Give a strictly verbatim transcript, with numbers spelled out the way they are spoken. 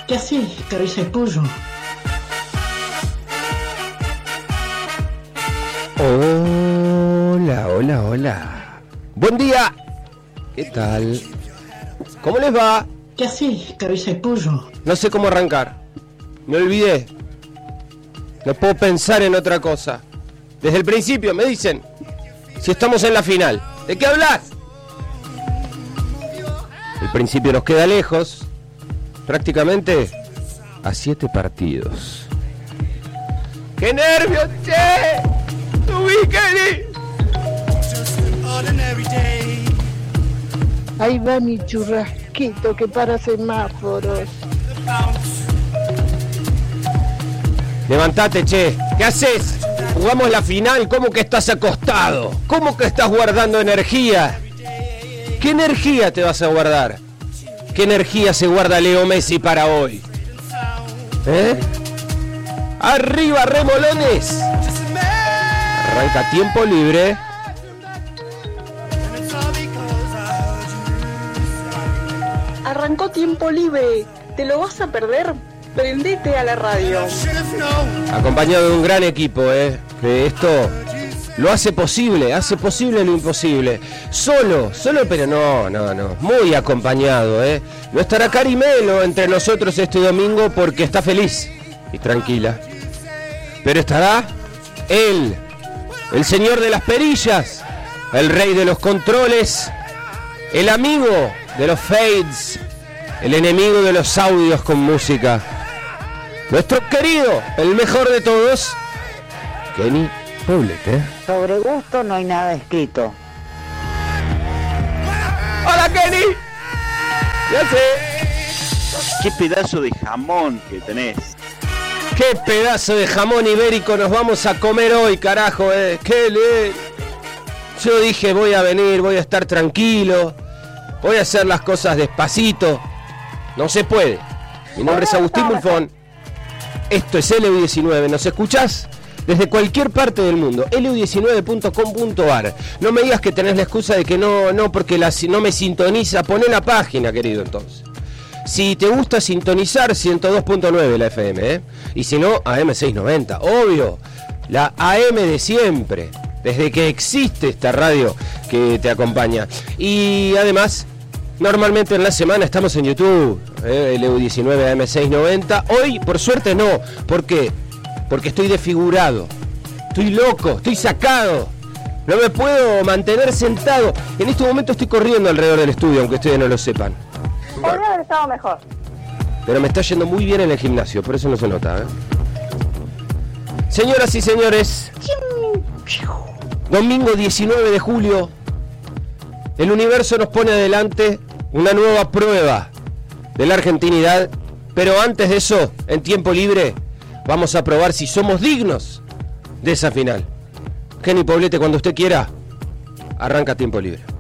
¿Qué haces, cabeza de pollo? Hola, hola, hola. Buen día. ¿Qué tal? ¿Cómo les va? ¿Qué haces, cabeza de pollo? No sé cómo arrancar. Me olvidé. No puedo pensar en otra cosa. Desde el principio me dicen si estamos en la final. ¿De qué hablas? El principio nos queda lejos. Prácticamente a siete partidos. ¡Qué nervios, che! ¡Subí, Kelly! Ahí va mi churrasquito que para semáforos. Levantate, che. ¿Qué haces? Jugamos la final. ¿Cómo que estás acostado? ¿Cómo que estás guardando energía? ¿Qué energía te vas a guardar? ¿Qué energía se guarda Leo Messi para hoy? ¿Eh? ¡Arriba, remolones! Arranca tiempo libre. Arrancó tiempo libre. ¿Te lo vas a perder? Prendete a la radio. Acompañado de un gran equipo, ¿eh? Que esto lo hace posible, hace posible lo imposible. Solo, solo, pero no, no, no. Muy acompañado, ¿eh? No estará Carimelo entre nosotros este domingo porque está feliz y tranquila. Pero estará él, el señor de las perillas, el rey de los controles, el amigo de los fades, el enemigo de los audios con música. Nuestro querido, el mejor de todos, Kenny Poblete. Sobre gusto no hay nada escrito. ¡Hola, Kenny! Ya sé. ¡Qué pedazo de jamón que tenés! ¡Qué pedazo de jamón ibérico nos vamos a comer hoy, carajo! Eh. ¡Qué le... Yo dije, voy a venir, voy a estar tranquilo, voy a hacer las cosas despacito. No se puede. Mi nombre es Agustín Bulfón. Esto es L U diecinueve. ¿Nos escuchás? Desde cualquier parte del mundo. L U diecinueve punto com punto a r. No me digas que tenés la excusa de que no, no, porque la, no me sintoniza. Poné la página, querido, entonces. Si te gusta sintonizar, ciento dos punto nueve la F M, ¿eh? Y si no, A M seiscientos noventa. Obvio. La A M de siempre. Desde que existe esta radio que te acompaña. Y además, normalmente en la semana estamos en YouTube, eh, L U diecinueve A M seiscientos noventa. Hoy, por suerte, no. ¿Por qué? Porque estoy desfigurado. Estoy loco, estoy sacado. No me puedo mantener sentado. En este momento estoy corriendo alrededor del estudio, aunque ustedes no lo sepan. Podría haber estado mejor. Pero me está yendo muy bien en el gimnasio, por eso no se nota, ¿eh? Señoras y señores, domingo diecinueve de julio, el universo nos pone adelante una nueva prueba de la argentinidad, pero antes de eso, en tiempo libre, vamos a probar si somos dignos de esa final. Kenny Poblete, cuando usted quiera, arranca tiempo libre.